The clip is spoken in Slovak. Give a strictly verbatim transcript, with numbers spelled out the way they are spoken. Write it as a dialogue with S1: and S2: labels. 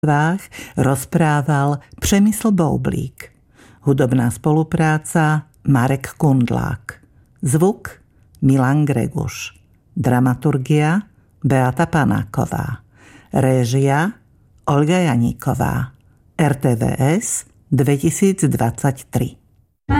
S1: rozprával Přemysl Boublík. Hudobná spolupráca Marek Kundlák. Zvuk Milan Greguš. Dramaturgia Beata Panáková. Réžia Olga Janíková. er té vé es dvetisícdvadsaťtri.